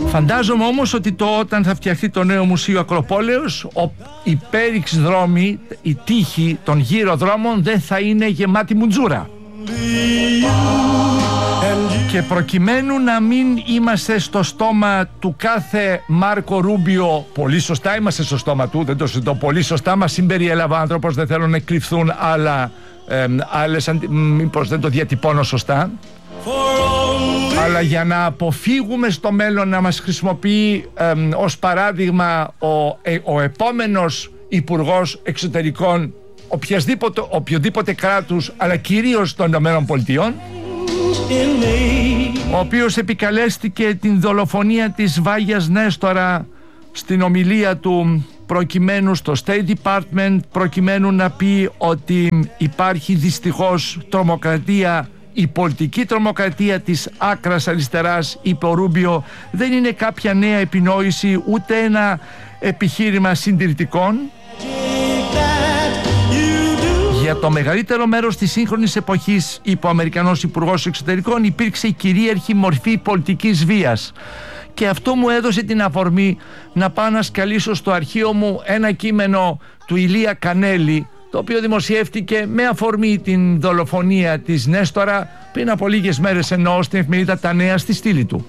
Φαντάζομαι όμως ότι όταν θα φτιαχτεί το νέο Μουσείο Ακροπόλεως, οι πέριξ δρόμοι, η τύχη των γύρω δρόμων δεν θα είναι γεμάτη μουτζούρα. Και προκειμένου να μην είμαστε στο στόμα του κάθε Μάρκο Ρούμπιο, πολύ σωστά είμαστε στο στόμα του, δεν το συζητώ, πολύ σωστά μας συμπεριέλαβε ο άνθρωπος, δεν θέλω να κρυφθούν άλλες, μήπως δεν το διατυπώνω σωστά, αλλά για να αποφύγουμε στο μέλλον να μας χρησιμοποιεί ως παράδειγμα ο επόμενος Υπουργός Εξωτερικών οποιοδήποτε κράτους, αλλά κυρίως των Ηνωμένων Πολιτειών, ο οποίος επικαλέστηκε την δολοφονία της Βάγιας Νέστορα στην ομιλία του προκειμένου στο State Department, προκειμένου να πει ότι υπάρχει δυστυχώς τρομοκρατία, η πολιτική τρομοκρατία της άκρας αριστεράς, είπε ο Ρούμπιο, δεν είναι κάποια νέα επινόηση ούτε ένα επιχείρημα συντηρητικών. Για το μεγαλύτερο μέρος της σύγχρονης εποχής, είπε ο Αμερικανός Υπουργός Εξωτερικών, υπήρξε η κυρίαρχη μορφή πολιτικής βίας. Και αυτό μου έδωσε την αφορμή να πάω να σκαλίσω στο αρχείο μου ένα κείμενο του Ηλία Κανέλη, το οποίο δημοσιεύτηκε με αφορμή την δολοφονία της Νέστορα πριν από λίγες μέρες, εννοώ στην εφημερίδα Τα Νέα, στη στήλη του.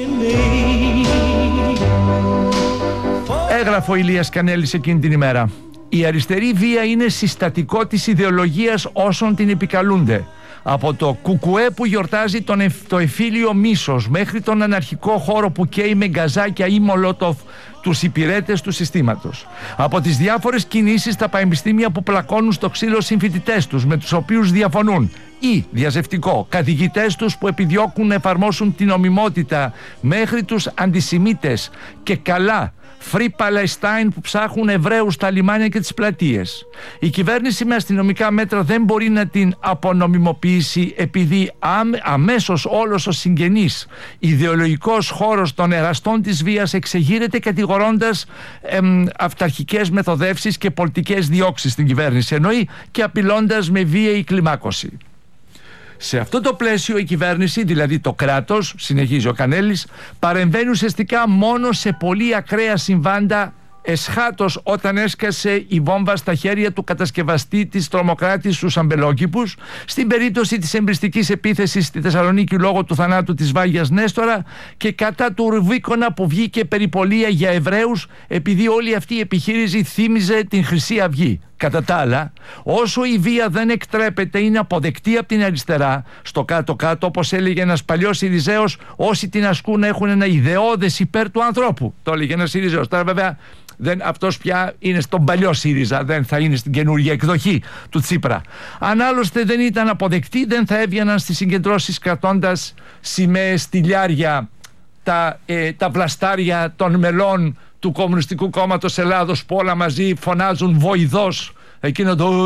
Έγραφε ο Ηλίας Κανέλης εκείνη την ημέρα: η αριστερή βία είναι συστατικό της ιδεολογίας όσων την επικαλούνται. Από το κουκουέ που γιορτάζει το εφήλιο μίσος μέχρι τον αναρχικό χώρο που καίει με γκαζάκια ή μολότοφ τους υπηρέτες του συστήματος. Από τις διάφορες κινήσεις στα πανεπιστήμια που πλακώνουν στο ξύλο συμφοιτητές τους με τους οποίους διαφωνούν, ή διαζευτικό, καθηγητές τους που επιδιώκουν να εφαρμόσουν την νομιμότητα, μέχρι τους αντισημίτες και καλά Free Palestine που ψάχνουν Εβραίους στα λιμάνια και τις πλατείες. Η κυβέρνηση με αστυνομικά μέτρα δεν μπορεί να την απονομιμοποιήσει, επειδή αμέσως όλος ο συγγενής ιδεολογικός χώρος των εραστών της βίας εξεγείρεται κατηγορώντας αυταρχικές μεθοδεύσεις και πολιτικές διώξεις στην κυβέρνηση, εννοεί, και απειλώντας με βίαιη κλιμάκωση. Σε αυτό το πλαίσιο η κυβέρνηση, δηλαδή το κράτος, συνεχίζει ο Κανέλης, παρεμβαίνει ουσιαστικά μόνο σε πολύ ακραία συμβάντα, εσχάτως όταν έσκασε η βόμβα στα χέρια του κατασκευαστή της τρομοκράτης στους Αμπελόκηπους, στην περίπτωση της εμπριστικής επίθεσης στη Θεσσαλονίκη λόγω του θανάτου της Βάγιας Νέστορα και κατά του Ρουβίκονα που βγήκε περιπολία για Εβραίους επειδή όλη αυτή η επιχείρηση θύμιζε την Χρυσή Αυγή. Κατά τα άλλα, όσο η βία δεν εκτρέπεται, είναι αποδεκτή από την αριστερά, στο κάτω-κάτω, όπως έλεγε ένας παλιός Συριζέος, όσοι την ασκούν έχουν ένα ιδεώδες υπέρ του ανθρώπου. Το έλεγε ένας Συριζέος. Τώρα βέβαια αυτός πια είναι στον παλιό ΣΥΡΙΖΑ, δεν θα είναι στην καινούργια εκδοχή του Τσίπρα. Αν άλλωστε δεν ήταν αποδεκτοί, δεν θα έβγαιναν στις συγκεντρώσεις κρατώντας σημαίες, στυλιάρια, τα βλαστάρια των μελών του Κομμουνιστικού Κόμματος Ελλάδος που όλα μαζί φωνάζουν βοηδός, εκείνο το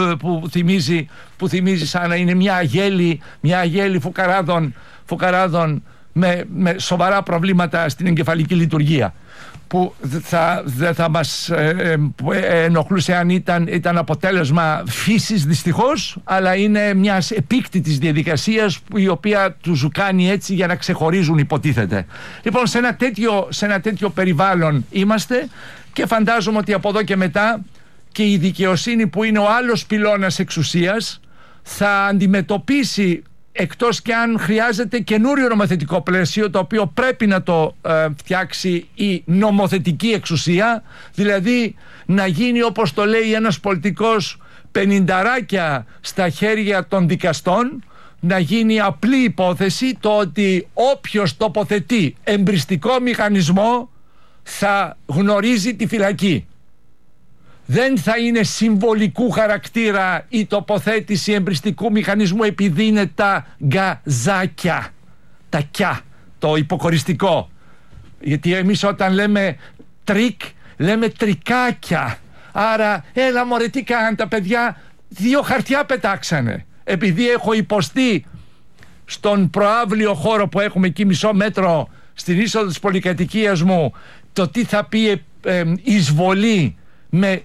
που θυμίζει σαν να είναι μια αγέλη φουκαράδων με σοβαρά προβλήματα στην εγκεφαλική λειτουργία, που δεν θα μας ενοχλούσε αν ήταν αποτέλεσμα φύσης, δυστυχώς, αλλά είναι μιας επίκτητης διαδικασίας η οποία τους κάνει έτσι για να ξεχωρίζουν, υποτίθεται. Λοιπόν, σε ένα τέτοιο περιβάλλον είμαστε και φαντάζομαι ότι από εδώ και μετά και η δικαιοσύνη, που είναι ο άλλος πυλώνας εξουσίας, θα αντιμετωπίσει, εκτός και αν χρειάζεται καινούριο νομοθετικό πλαίσιο, το οποίο πρέπει να το φτιάξει η νομοθετική εξουσία, δηλαδή να γίνει, όπως το λέει ένας πολιτικός, 50 στα χέρια των δικαστών, να γίνει απλή υπόθεση το ότι όποιος τοποθετεί εμπριστικό μηχανισμό θα γνωρίζει τη φυλακή. Δεν θα είναι συμβολικού χαρακτήρα η τοποθέτηση εμπριστικού μηχανισμού επειδή είναι τα γκαζάκια, τα κιά, το υποκοριστικό. Γιατί εμείς όταν λέμε τρίκ, λέμε τρικάκια. Άρα έλα μωρέ, τι κάνουν τα παιδιά, 2 χαρτιά πετάξανε. Επειδή έχω υποστεί στον προαύλιο χώρο που έχουμε εκεί μισό μέτρο στην είσοδο της πολυκατοικίας μου το τι θα πει εισβολή με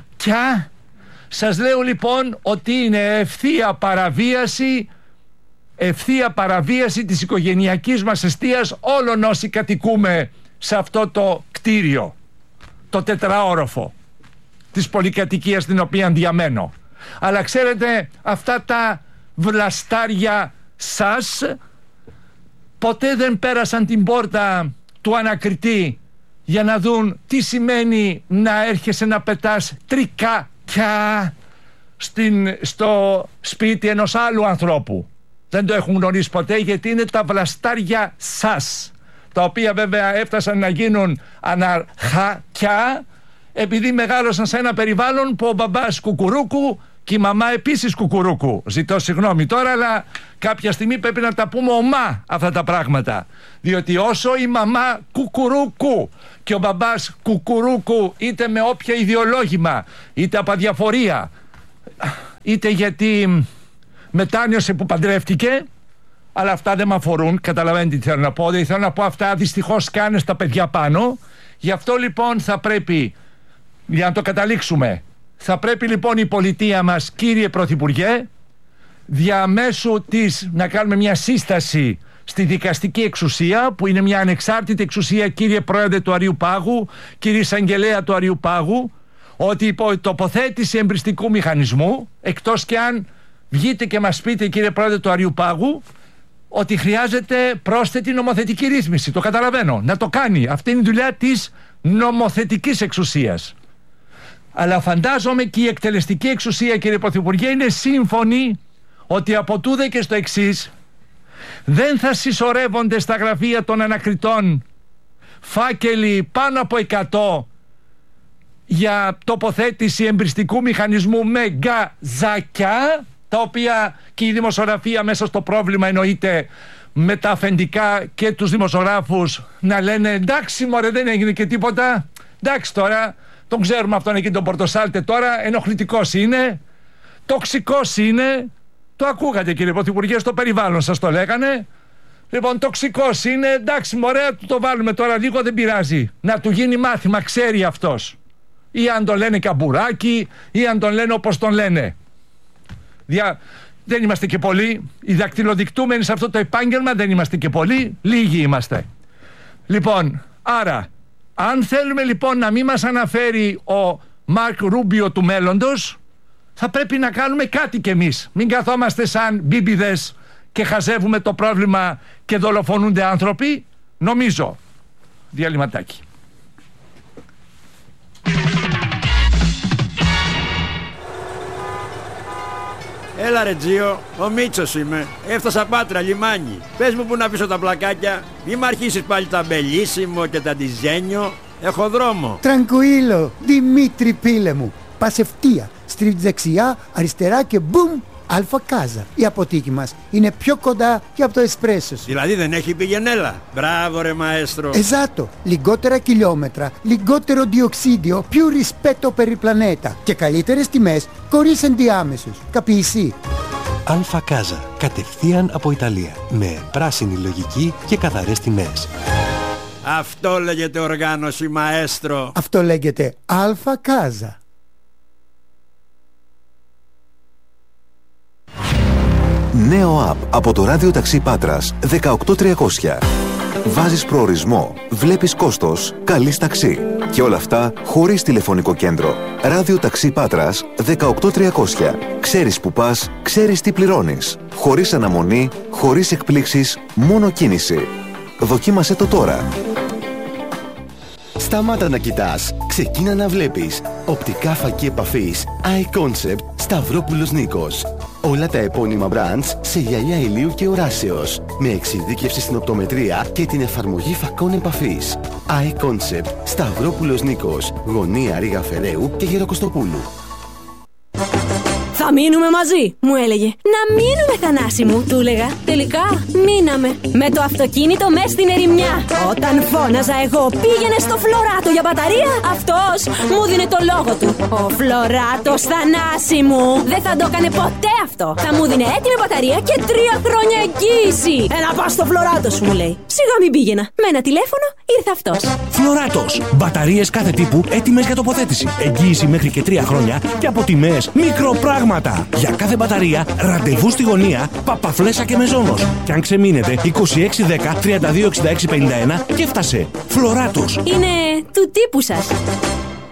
τρικάκια. Σας λέω λοιπόν ότι είναι ευθεία παραβίαση ευθεία παραβίαση της οικογενειακής μας εστίας όλων όσοι κατοικούμε σε αυτό το κτίριο, το τετραόροφο της πολυκατοικίας στην οποία διαμένω. Αλλά ξέρετε, αυτά τα βλαστάρια σας ποτέ δεν πέρασαν την πόρτα του ανακριτή για να δουν τι σημαίνει να έρχεσαι να πετάς τρικάκια στο σπίτι ενός άλλου ανθρώπου. Δεν το έχουν γνωρίσει ποτέ, γιατί είναι τα βλαστάρια σας, τα οποία βέβαια έφτασαν να γίνουν αναρχάκια επειδή μεγάλωσαν σε ένα περιβάλλον που ο μπαμπάς κουκουρούκου και η μαμά επίσης κουκουρούκου. Ζητώ συγγνώμη τώρα, αλλά κάποια στιγμή πρέπει να τα πούμε ομά αυτά τα πράγματα, διότι όσο η μαμά κουκουρούκου και ο μπαμπάς κουκουρούκου, είτε με όποια ιδεολόγημα, είτε από αδιαφορία, είτε γιατί μετάνιωσε που παντρεύτηκε, αλλά αυτά δεν με αφορούν, καταλαβαίνετε τι θέλω να πω. Δεν θέλω να πω αυτά, δυστυχώς κάνε στα παιδιά πάνω. Γι' αυτό λοιπόν θα πρέπει, για να το καταλήξουμε, θα πρέπει λοιπόν η πολιτεία μας, κύριε Πρωθυπουργέ, διαμέσου της να κάνουμε μια σύσταση στη δικαστική εξουσία, που είναι μια ανεξάρτητη εξουσία, κύριε Πρόεδρε του Αριού Πάγου, κύριε Εισαγγελέα του Αριού Πάγου, ότι η τοποθέτηση εμπριστικού μηχανισμού, εκτός και αν βγείτε και μας πείτε, κύριε Πρόεδρε του Αριού Πάγου, ότι χρειάζεται πρόσθετη νομοθετική ρύθμιση. Το καταλαβαίνω. Να το κάνει. Αυτή είναι η δουλειά της νομοθετικής εξουσίας. Αλλά φαντάζομαι και η εκτελεστική εξουσία, κύριε Πρωθυπουργέ, είναι σύμφωνη ότι από τούδε και στο εξής δεν θα συσσωρεύονται στα γραφεία των ανακριτών φάκελοι πάνω από 100 για τοποθέτηση εμπριστικού μηχανισμού με γκαζάκια, τα οποία και η δημοσιογραφία μέσα στο πρόβλημα εννοείται με τα αφεντικά και τους δημοσιογράφους να λένε εντάξει μωρέ, δεν έγινε και τίποτα, εντάξει τώρα τον ξέρουμε αυτόν εκεί τον Πορτοσάλτε, τώρα ενοχλητικός είναι, τοξικός είναι, το ακούγατε κύριε Πρωθυπουργέ, στο περιβάλλον σας το λέγανε. Λοιπόν, τοξικός είναι, εντάξει μωρέ, το βάλουμε τώρα λίγο, δεν πειράζει, να του γίνει μάθημα, ξέρει αυτός, ή αν τον λένε καμπουράκι ή αν τον λένε όπως τον λένε. Δεν είμαστε και πολλοί. Οι δακτυλοδεικτούμενοι σε αυτό το επάγγελμα δεν είμαστε και πολλοί. Λίγοι είμαστε. Λοιπόν, άρα, αν θέλουμε λοιπόν να μην μας αναφέρει ο Μαρκ Ρούμπιο του μέλλοντος, θα πρέπει να κάνουμε κάτι κι εμείς. Μην καθόμαστε σαν μπίμπιδες και χαζεύουμε το πρόβλημα και δολοφονούνται άνθρωποι. Νομίζω. Διαλυματάκι. Έλα ρε Τζίο, ο Μίτσος είμαι. Έφτασα Πάτρα, λιμάνι. Πες μου που να πίσω τα πλακάκια. Μη μ' αρχίσεις πάλι τα μπελίσιμο και τα ντιζένιο. Έχω δρόμο. Τρανκουίλο, Δημήτρη πίλε μου. Πας ευθεία, στρίβεις δεξιά, αριστερά και μπουμ, Αλφα Κάζα. Η αποθήκη μας είναι πιο κοντά και από το εσπρέσο σου. Δηλαδή δεν έχει πηγενέλα. Μπράβο ρε μαέστρο. Esatto, λιγότερα χιλιόμετρα, λιγότερο διοξίδιο, più rispetto per il pianeta και καλύτερες τιμές χωρίς ενδιάμεσους. Καπιεισί. Αλφα Κάζα, κατευθείαν από Ιταλία, με πράσινη λογική και καθαρές τιμές. Αυτό λέγεται οργάνωση μαέστρο. Αυτό λέγεται Αλφα Κάζα. Νέο app από το ράδιο ταξί Πάτρας 18300. Βάζεις προορισμό, βλέπεις κόστος, καλείς ταξί. Και όλα αυτά χωρίς τηλεφωνικό κέντρο. Ράδιο ταξί Πάτρας 18300. Ξέρεις που πας, ξέρεις τι πληρώνεις. Χωρίς αναμονή, χωρίς εκπλήξεις, μόνο κίνηση. Δοκίμασέ το τώρα. Σταμάτα να κοιτάς, ξεκίνα να βλέπεις. Οπτικά φακή επαφής iConcept Σταυρόπουλος Νίκος. Όλα τα επώνυμα brands σε γυαλιά ηλίου και οράσεως, με εξειδίκευση στην οπτομετρία και την εφαρμογή φακών επαφής. iConcept Σταυρόπουλος Νίκος, γωνία Ρήγα Φεραίου και Γεροκοστοπούλου. Θα μείνουμε μαζί, μου έλεγε. Να μείνουμε, Θανάση μου, του έλεγα. Τελικά μείναμε. Με το αυτοκίνητο μες στην ερημιά. Όταν φώναζα εγώ πήγαινε στο Φλωράτο για μπαταρία, αυτός μου δίνε το λόγο του. Ο Φλωράτος, Θανάση μου, δεν θα το έκανε ποτέ αυτό. Θα μου δίνε έτοιμη μπαταρία και 3 χρόνια εγγύηση. Έλα πας στο Φλωράτο σου, μου λέει. Σιγά μην πήγαινα. Με ένα τηλέφωνο ήρθε αυτός. Φλωράτος. Μπαταρίες κάθε τύπου έτοιμες για τοποθέτηση. Εγγύηση μέχρι και 3 χρόνια και από τιμές μικροπράγματα. Για κάθε μπαταρία, ραντεβού στη γωνία, Παπαφλέσσα και Μεζόνος. Και αν ξεμείνετε, 2610 326651 και έφτασε. Φλωράτος. Είναι του τύπου σας.